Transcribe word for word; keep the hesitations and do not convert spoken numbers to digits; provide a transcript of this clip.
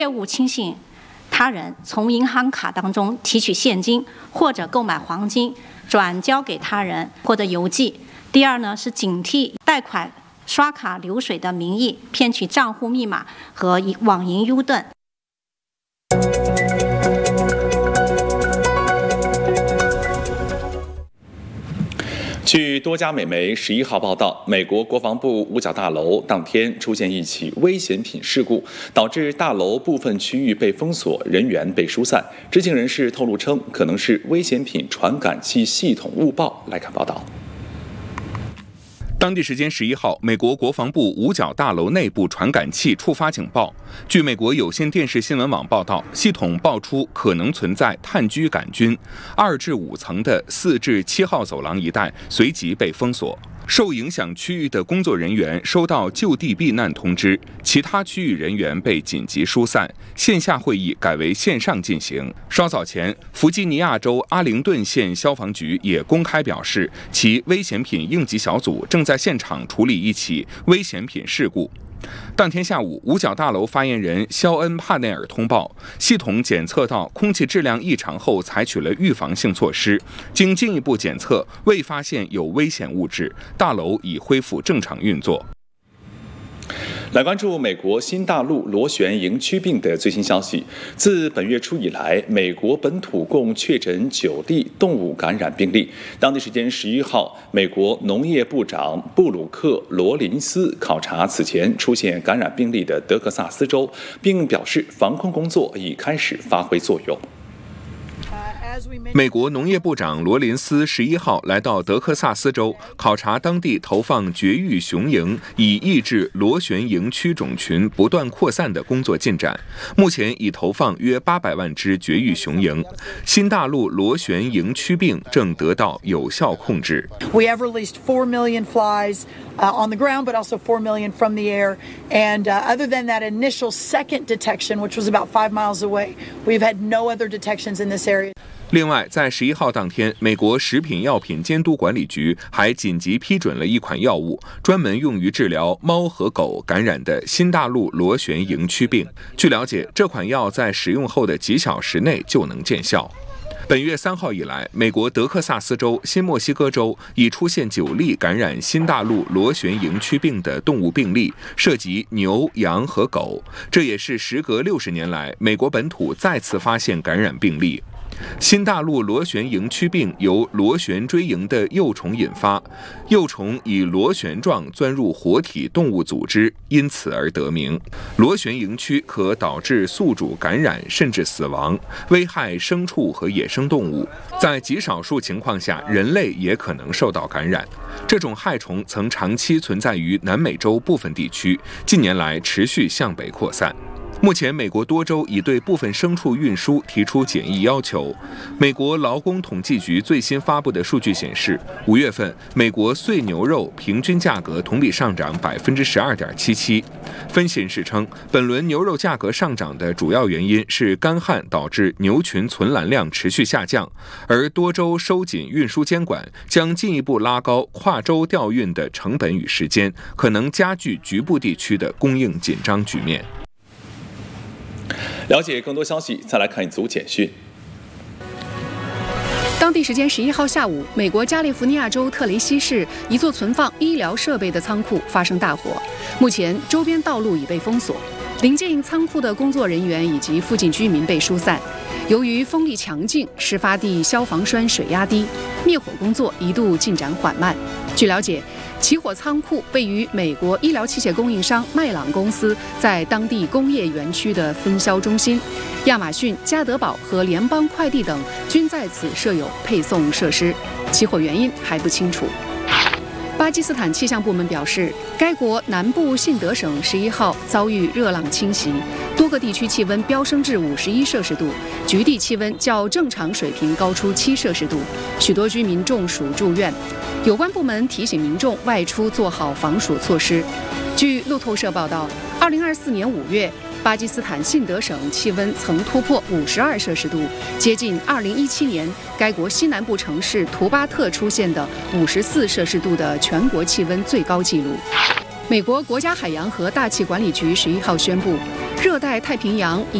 业务轻信他人，从银行卡当中提取现金或者购买黄金，转交给他人或者邮寄。第二呢，是警惕贷款刷卡流水的名义骗取账户密码和网银 U 盾。 据多家美媒十一号报道，美国国防部五角大楼当天出现一起危险品事故，导致大楼部分区域被封锁，人员被疏散。知情人士透露称，可能是危险品传感器系统误报。来看报道。 当地时间十一号，美国国防部五角大楼内部传感器触发警报。据美国有线电视新闻网报道，系统爆出可能存在炭疽杆菌，二至五层的四至七号走廊一带随即被封锁。受影响区域的工作人员收到就地避难通知，其他区域人员被紧急疏散，线下会议改为线上进行。稍早前，弗吉尼亚州阿灵顿县消防局也公开表示，其危险品应急小组正在现场处理一起危险品事故。当天下午，五角大楼发言人肖恩·帕内尔通报，系统检测到空气质量异常后，采取了预防性措施。经进一步检测，未发现有危险物质，大楼已恢复正常运作。 来关注美国新大陆螺旋营区病的最新消息。自本月初以来，美国本土共确诊九例动物感染病例。当地时间十一号，美国农业部长布鲁克·罗林斯考察此前出现感染病例的德克萨斯州，并表示防控工作已开始发挥作用。 美国农业部长罗林斯十一号来到德克萨斯州，考察当地投放绝育雄蝇，以抑制螺旋营区种群不断扩散的工作进展。目前已投放约八百万只绝育雄蝇，新大陆螺旋营区病正得到有效控制。 We have released four million flies uh, on the ground, but also four million from the air. And uh, other than that initial second detection, which was about five miles away, we've had no other detections in this area. 另外，在十一号当天，美国食品药品监督管理局还紧急批准了一款药物，专门用于治疗猫和狗感染的新大陆螺旋营区病。据了解，这款药在使用后的几小时内就能见效。本月三号以来，美国德克萨斯州、新墨西哥州已出现九例感染新大陆螺旋营区病的动物病例，涉及牛、羊和狗。这也是时隔六十年来，美国本土再次发现感染病例。新大陆螺旋营区病由螺旋锥蝇的幼虫引发，幼虫以螺旋状钻入活体动物组织，因此而得名。螺旋营区可导致宿主感染甚至死亡，危害牲畜和野生动物。在极少数情况下，人类也可能受到感染。这种害虫曾长期存在于南美洲部分地区，近年来持续向北扩散。目前，美国多州已对部分牲畜运输提出检疫要求。美国劳工统计局最新发布的数据显示，五月份美国碎牛肉平均价格同比上涨百分之十二点七七。分析人士称，本轮牛肉价格上涨的主要原因是干旱导致牛群存栏量持续下降，而多州收紧运输监管，将进一步拉高跨州调运的成本与时间，可能加剧局部地区的供应紧张局面。 了解更多消息，再来看一组简讯。 当地时间十一号下午，美国加利福尼亚州特雷西市一座存放医疗设备的仓库发生大火，目前周边道路已被封锁，临近仓库的工作人员以及附近居民被疏散。由于风力强劲，事发地消防栓水压低，灭火工作一度进展缓慢。据了解，起火仓库位于美国医疗器械供应商麦朗公司在当地工业园区的分销中心，亚马逊、加德堡和联邦快递等均在此设有配送设施。起火原因还不清楚。巴基斯坦气象部门表示，该国南部信德省十一号遭遇热浪侵袭，多个地区气温飙升至五十一摄氏度，局地气温较正常水平高出七摄氏度，许多居民中暑住院。有关部门提醒民众外出做好防暑措施。据路透社报道，二零二四年五月，巴基斯坦信德省气温曾突破五十二摄氏度，接近二零一七年该国西南部城市图巴特出现的五十四摄氏度的全国气温最高纪录。美国国家海洋和大气管理局十一号宣布， 热带太平洋以